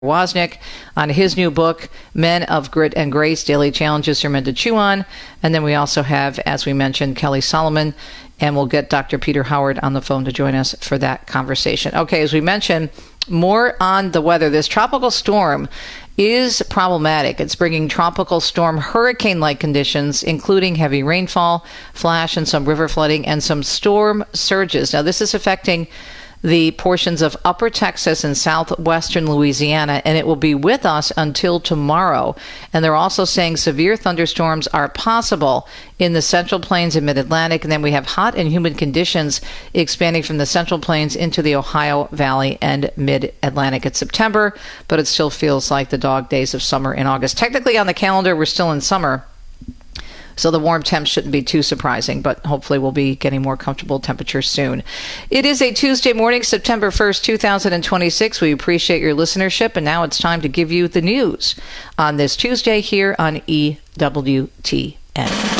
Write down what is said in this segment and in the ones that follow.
Wozniak on his new book, Men of Grit and Grace, Daily Challenges for Men to Chew On. And then we also have, as we mentioned, Kelly Solomon, and we'll get Dr. Peter Howard on the phone to join us for that conversation. Okay, as we mentioned, more on the weather. This tropical storm is problematic. It's bringing tropical storm hurricane-like conditions, including heavy rainfall, flash and some river flooding, and some storm surges. Now, this is affecting the portions of upper Texas and southwestern Louisiana, and it will be with us until tomorrow. And they're also saying severe thunderstorms are possible in the Central Plains and Mid-Atlantic, and then we have hot and humid conditions expanding from the Central Plains into the Ohio Valley and Mid-Atlantic. It's September, but it still feels like the dog days of summer in August. Technically on the calendar, we're still in summer, so the warm temps shouldn't be too surprising, but hopefully we'll be getting more comfortable temperatures soon. It is a Tuesday morning, September 1st, 2026. We appreciate your listenership, and now it's time to give you the news on this Tuesday here on EWTN.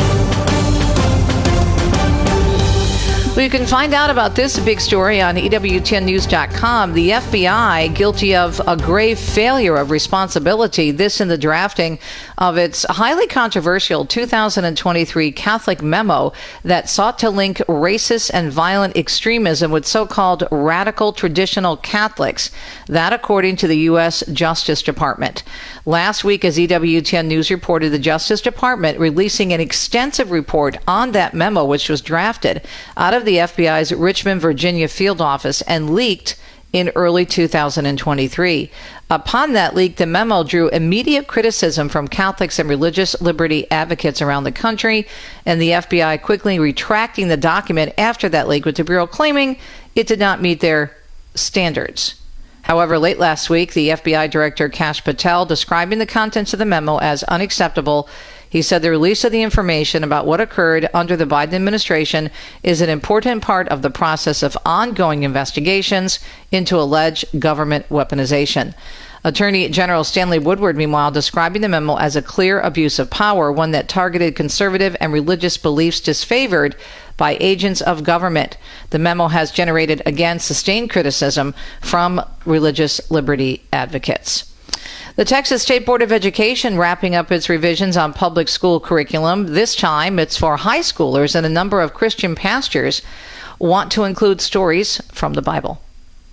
Well, you can find out about this big story on EWTNnews.com. The FBI guilty of a grave failure of responsibility, this in the drafting of its highly controversial 2023 Catholic memo that sought to link racist and violent extremism with so-called radical traditional Catholics. That according to the U.S. Justice Department. Last week, as EWTN News reported, the Justice Department releasing an extensive report on that memo, which was drafted out of the FBI's Richmond, Virginia field office and leaked in early 2023. Upon that leak, the memo drew immediate criticism from Catholics and religious liberty advocates around the country, and the FBI quickly retracting the document after that leak, with the Bureau claiming it did not meet their standards. However, late last week, the FBI Director Kash Patel, describing the contents of the memo as unacceptable, he said the release of the information about what occurred under the Biden administration is an important part of the process of ongoing investigations into alleged government weaponization. Attorney General Stanley Woodward, meanwhile, describing the memo as a clear abuse of power, one that targeted conservative and religious beliefs disfavored by agents of government. The memo has generated, again, sustained criticism from religious liberty advocates. The Texas State Board of Education wrapping up its revisions on public school curriculum. This time it's for high schoolers, and a number of Christian pastors want to include stories from the Bible.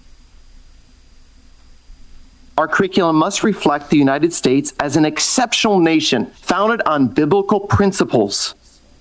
Our curriculum must reflect the United States as an exceptional nation founded on biblical principles.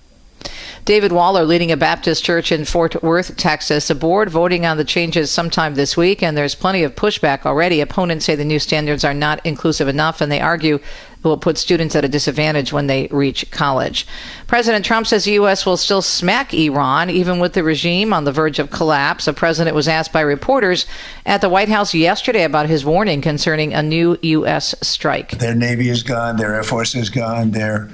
David Waller, leading a Baptist church in Fort Worth, Texas, a board voting on the changes sometime this week, and there's plenty of pushback already. Opponents say the new standards are not inclusive enough, and they argue it will put students at a disadvantage when they reach college. President Trump says the U.S. will still smack Iran, even with the regime on the verge of collapse. The president was asked by reporters at the White House yesterday about his warning concerning a new U.S. strike. Their Navy is gone, their Air Force is gone, their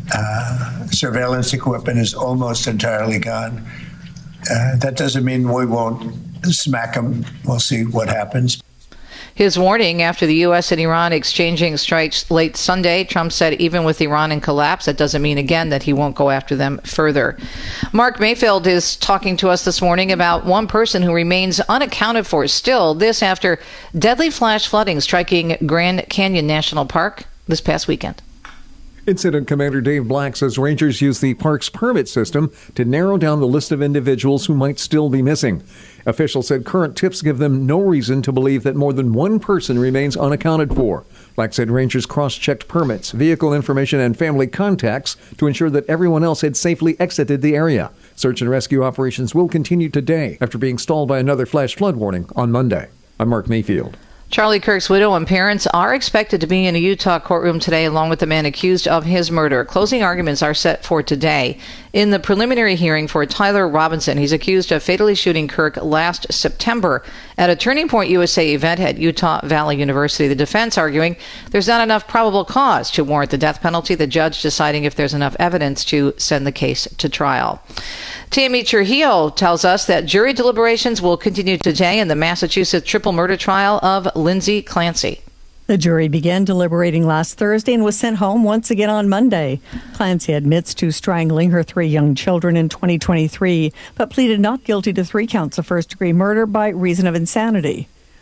surveillance equipment is almost entirely gone. That doesn't mean we won't smack them. We'll see what happens. His warning after the U.S. and Iran exchanging strikes late Sunday, Trump said even with Iran in collapse, that doesn't mean, again, that he won't go after them further. Mark Mayfield is talking to us this morning about one person who remains unaccounted for still. This after deadly flash flooding striking Grand Canyon National Park this past weekend. Incident Commander Dave Black says rangers use the park's permit system to narrow down the list of individuals who might still be missing. Officials said current tips give them no reason to believe that more than one person remains unaccounted for. Black said rangers cross-checked permits, vehicle information, and family contacts to ensure that everyone else had safely exited the area. Search and rescue operations will continue today after being stalled by another flash flood warning on Monday. I'm Mark Mayfield. Charlie Kirk's widow and parents are expected to be in a Utah courtroom today, along with the man accused of his murder. Closing arguments are set for today. In the preliminary hearing for Tyler Robinson, he's accused of fatally shooting Kirk last September at a Turning Point USA event at Utah Valley University. The defense arguing there's not enough probable cause to warrant the death penalty, the judge deciding if there's enough evidence to send the case to trial. Tammy Trujillo tells us that jury deliberations will continue today in the Massachusetts triple murder trial of Lindsay Clancy. The jury began deliberating last Thursday and was sent home once again on Monday. Clancy admits to strangling her 3 young children in 2023, but pleaded not guilty to 3 counts of first-degree murder by reason of insanity.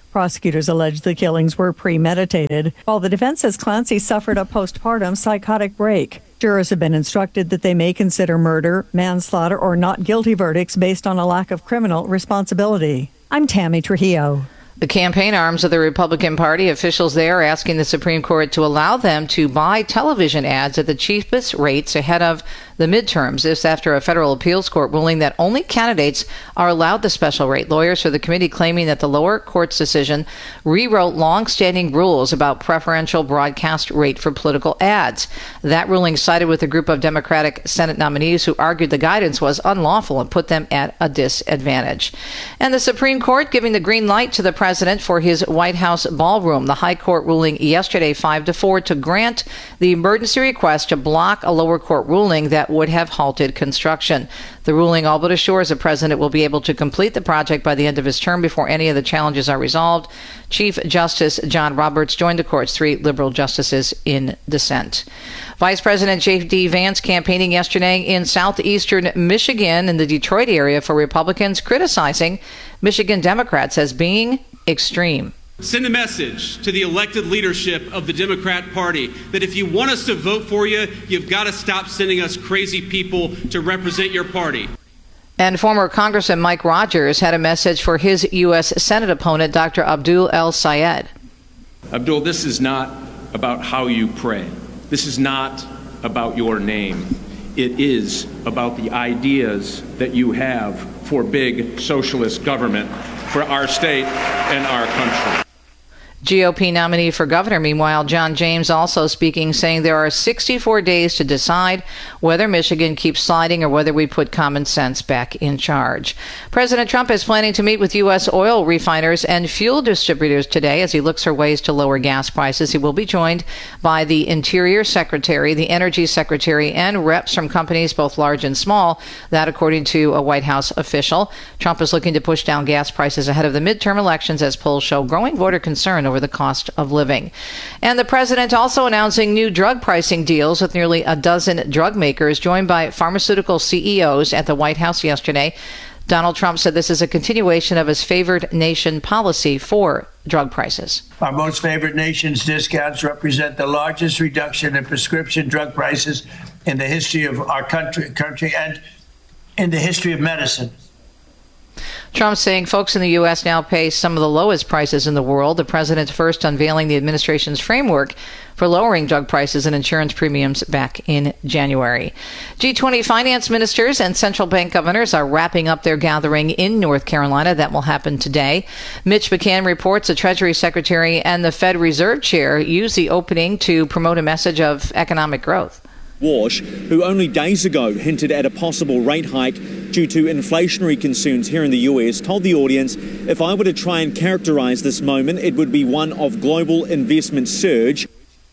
Prosecutors allege the killings were premeditated, while the defense says Clancy suffered a postpartum psychotic break. Jurors have been instructed that they may consider murder, manslaughter, or not guilty verdicts based on a lack of criminal responsibility. I'm Tammy Trujillo. The campaign arms of the Republican Party, officials there are asking the Supreme Court to allow them to buy television ads at the cheapest rates ahead of the midterms. This after a federal appeals court ruling that only candidates are allowed the special rate. Lawyers for the committee claiming that the lower court's decision rewrote long-standing rules about preferential broadcast rate for political ads. That ruling sided with a group of Democratic Senate nominees who argued the guidance was unlawful and put them at a disadvantage. And the Supreme Court giving the green light to the president for his White House ballroom. The high court ruling yesterday 5-4 to grant the emergency request to block a lower court ruling that would have halted construction. The ruling all but assures the president will be able to complete the project by the end of his term before any of the challenges are resolved. Chief Justice John Roberts joined the court's 3 liberal justices in dissent. Vice President J.D. Vance campaigning yesterday in southeastern Michigan in the Detroit area for Republicans, criticizing Michigan Democrats as being extreme. Send a message to the elected leadership of the Democrat Party that if you want us to vote for you, you've got to stop sending us crazy people to represent your party. And former Congressman Mike Rogers had a message for his U.S. Senate opponent, Dr. Abdul El-Sayed. Abdul, this is not about how you pray. This is not about your name. It is about the ideas that you have for big socialist government for our state and our country. GOP nominee for governor, meanwhile, John James also speaking, saying there are 64 days to decide whether Michigan keeps sliding or whether we put common sense back in charge. President Trump is planning to meet with U.S. oil refiners and fuel distributors today as he looks for ways to lower gas prices. He will be joined by the Interior Secretary, the Energy Secretary, and reps from companies both large and small. That, according to a White House official. Trump is looking to push down gas prices ahead of the midterm elections as polls show growing voter concern over the cost of living. And the president also announcing new drug pricing deals with nearly a dozen drug makers, joined by pharmaceutical CEOs at the White House yesterday. Donald Trump said this is a continuation of his favored nation policy for drug prices. Our most favored nation's discounts represent the largest reduction in prescription drug prices in the history of our country and in the history of medicine. Trump saying folks in the U.S. now pay some of the lowest prices in the world. The president first unveiling the administration's framework for lowering drug prices and insurance premiums back in January. G20 finance ministers and central bank governors are wrapping up their gathering in North Carolina. That will happen today. Mitch McCann reports the Treasury Secretary and the Fed Reserve Chair use the opening to promote a message of economic growth. Warsh, who only days ago hinted at a possible rate hike due to inflationary concerns here in the US, told the audience, if I were to try and characterize this moment, it would be one of global investment surge.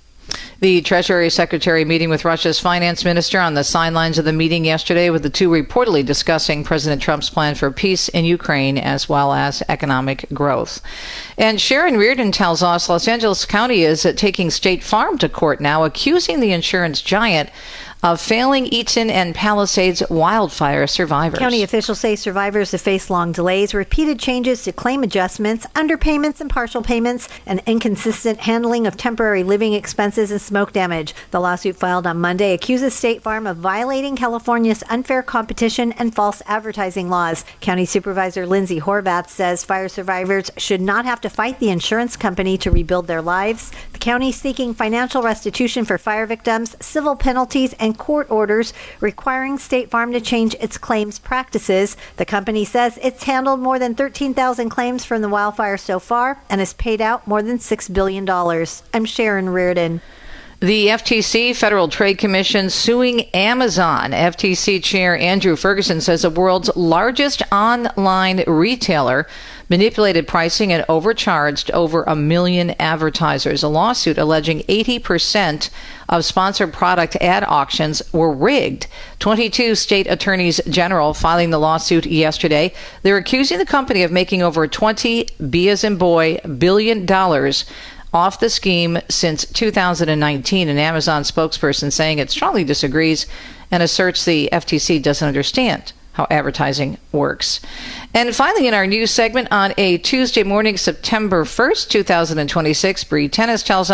The Treasury Secretary meeting with Russia's finance minister on the sidelines of the meeting yesterday, with the two reportedly discussing President Trump's plan for peace in Ukraine as well as economic growth. And Sharon Reardon tells us Los Angeles County is taking State Farm to court now, accusing the insurance giant of failing Eaton and Palisades wildfire survivors. County officials say survivors have faced long delays, repeated changes to claim adjustments, underpayments and partial payments, and inconsistent handling of temporary living expenses and smoke damage. The lawsuit filed on Monday accuses State Farm of violating California's unfair competition and false advertising laws. County Supervisor Lindsay Horvath says fire survivors should not have to fight the insurance company to rebuild their lives. The county is seeking financial restitution for fire victims, civil penalties, and court orders requiring State Farm to change its claims practices. The company says it's handled more than 13,000 claims from the wildfire so far and has paid out more than $6 billion. I'm Sharon Reardon. The FTC, Federal Trade Commission, suing Amazon. FTC Chair Andrew Ferguson says the world's largest online retailer manipulated pricing and overcharged over 1 million advertisers. A lawsuit alleging 80% of sponsored product ad auctions were rigged. 22 state attorneys general filing the lawsuit yesterday. They're accusing the company of making over $20 billion off the scheme since 2019. An Amazon spokesperson saying it strongly disagrees and asserts the FTC doesn't understand how advertising works. And finally, in our news segment on a Tuesday morning, September 1st, 2026, Bree Tennis tells